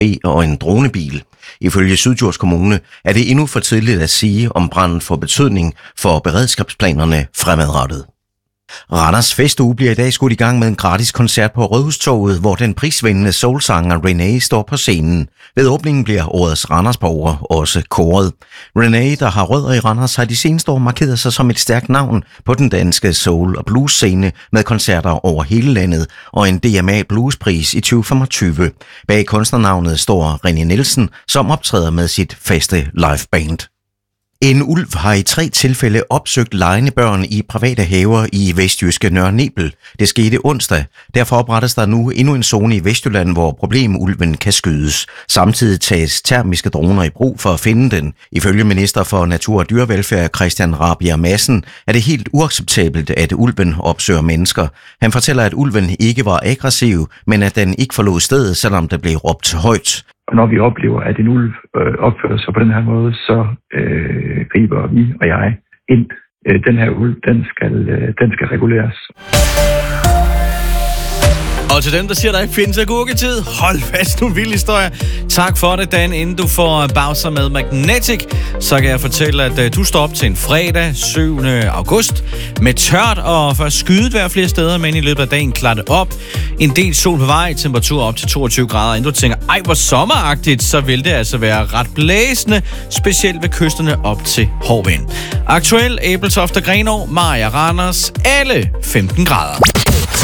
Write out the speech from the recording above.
og en dronebil. Ifølge Syddjurs Kommune er det endnu for tidligt at sige, om branden får betydning for beredskabsplanerne fremadrettet. Randers Festuge bliver i dag skudt i gang med en gratis koncert på Rådhustorvet, hvor den prisvindende soulsanger René står på scenen. Ved åbningen bliver årets Randersborger også kåret. René, der har rødder i Randers, har de seneste år markeret sig som et stærkt navn på den danske soul- og blues-scene med koncerter over hele landet og en DMA Bluespris i 2025. Bag kunstnernavnet står René Nielsen, som optræder med sit faste liveband. En ulv har i 3 tilfælde opsøgt legende børn i private haver i vestjyske Nørre Nebel. Det skete onsdag. Derfor oprettes der nu endnu en zone i Vestjylland, hvor problemulven kan skydes. Samtidig tages termiske droner i brug for at finde den. Ifølge minister for Natur og Dyrevelfærd Christian Rabjerg Madsen er det helt uacceptabelt, at ulven opsøger mennesker. Han fortæller, at ulven ikke var aggressiv, men at den ikke forlod stedet, selvom der blev råbt højt. Og når vi oplever, at en ulv opfører sig på den her måde, så griber vi og jeg ind. Den her ulv, den skal reguleres. Og til dem, der siger, der ikke findes agurketid, hold fast, nogle vilde historier. Tak for det, Dan. Inden du får Bowser med Magnetic, så kan jeg fortælle, at du står op til en fredag, 7. august, med tørt og først skydet hver flere steder, men i løbet af dagen klarer det op. En del sol på vej, temperatur op til 22 grader. Inden du tænker, ej, hvor sommeragtigt, så vil det altså være ret blæsende, specielt ved kysterne op til hård vind. Aktuel Ebeltoft og Grenaa, Maja Randers, alle 15 grader.